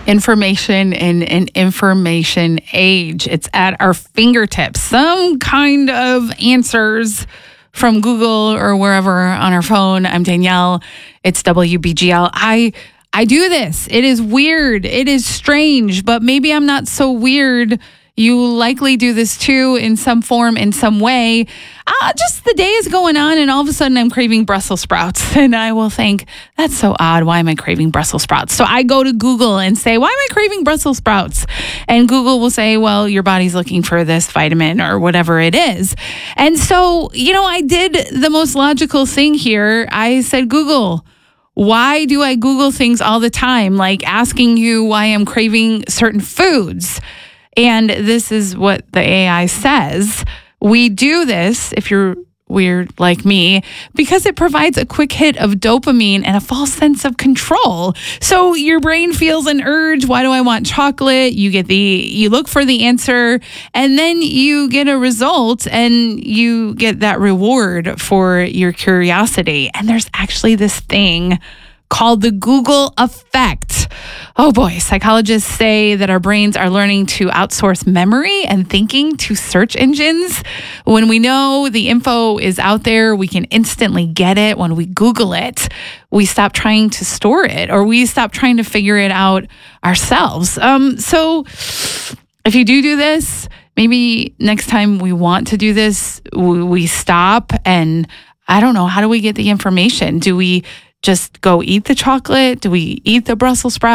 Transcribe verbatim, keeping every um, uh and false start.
Information in an information age. It's at our fingertips. Some kind of answers from Google or wherever on our phone. I'm Danielle. It's W B G L. I I do this. It is weird. It is strange, but maybe I'm not so weird. You likely do this too in some form, in some way. Uh, just the day is going on and all of a sudden I'm craving Brussels sprouts. And I will think, that's so odd. Why am I craving Brussels sprouts? So I go to Google and say, why am I craving Brussels sprouts? And Google will say, well, your body's looking for this vitamin or whatever it is. And so, you know, I did the most logical thing here. I said, Google, why do I Google things all the time? Like asking you why I'm craving certain foods. And this is what the A I says. We do this, if you're weird like me, because it provides a quick hit of dopamine and a false sense of control. So your brain feels an urge. Why do I want chocolate? You get the, you look for the answer, and then you get a result and you get that reward for your curiosity. And there's actually this thing called the Google effect. Oh boy, psychologists say that our brains are learning to outsource memory and thinking to search engines. When we know the info is out there, we can instantly get it. When we Google it, we stop trying to store it, or we stop trying to figure it out ourselves. Um, so if you do do this, maybe next time we want to do this, we, we stop and I don't know, how do we get the information? Do we just go eat the chocolate? Do we eat the Brussels sprouts?